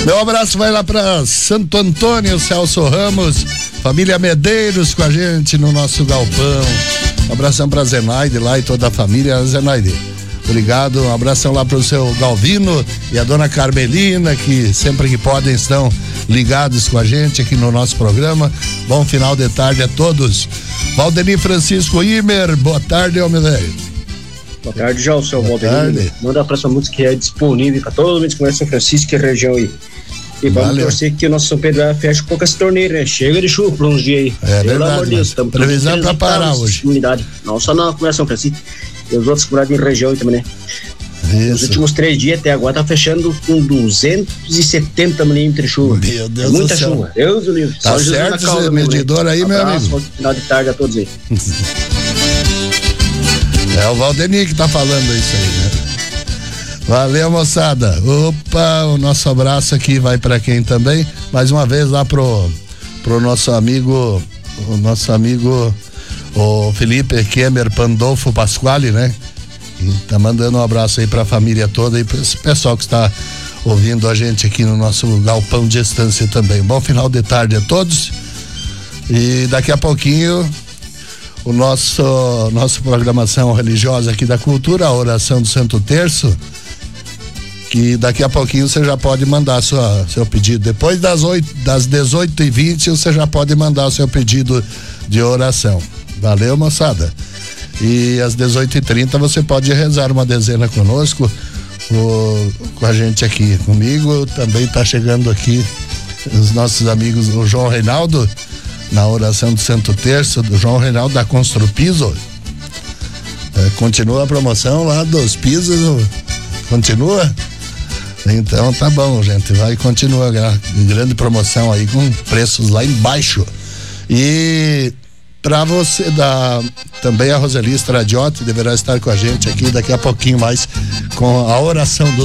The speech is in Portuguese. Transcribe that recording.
Meu abraço vai lá para Santo Antônio, Celso Ramos, família Medeiros com a gente no nosso galpão. Um abração pra Zenaide lá e toda a família. Zenaide, obrigado. Um abração lá pro seu Galvino e a dona Carmelina, que sempre que podem estão ligados com a gente aqui no nosso programa. Bom final de tarde a todos. Valdemir Francisco Imer, boa tarde, homem velho. Boa tarde, já o seu Valdemir. Manda a próxima música que é disponível para todos os que conhecem São Francisco e região aí. E vamos torcer que o nosso São Pedro feche poucas torneiras, né? Chega de chuva por uns dias aí. Pelo amor de Deus, previsão para parar hoje. Comunidade. Não só na comunidade São Francisco, e os outros comunidades em região aí também, né? Isso. Nos últimos 3 dias até agora tá fechando com 270 milímetros de chuva. Meu Deus muita do céu. chuva. Deus do livro. Tá certo esse medidor aí, meu amigo. Final de tarde a todos aí. É o Valdemir que tá falando isso aí, né? Valeu, moçada. Opa, o nosso abraço aqui vai pra quem também? Mais uma vez lá pro nosso amigo, o Felipe Kemer Pandolfo Pasquale, né? E tá mandando um abraço aí pra família toda e pro pessoal que está ouvindo a gente aqui no nosso galpão de estância também. Bom final de tarde a todos. E daqui a pouquinho o nossa programação religiosa aqui da cultura, a oração do Santo Terço, que daqui a pouquinho você já pode mandar seu pedido. Depois das 18h20 você já pode mandar o seu pedido de oração. Valeu, moçada. E às 18h30 você pode rezar uma dezena conosco, com a gente aqui. Comigo também tá chegando aqui os nossos amigos, o João Reinaldo, na oração do Santo Terço, do João Reinaldo da Construpiso. Continua a promoção lá dos pisos, continua? Então tá bom, gente, vai continuar grande promoção aí com preços lá embaixo. E pra você também a Roseli Stradiotti deverá estar com a gente aqui daqui a pouquinho mais com a oração do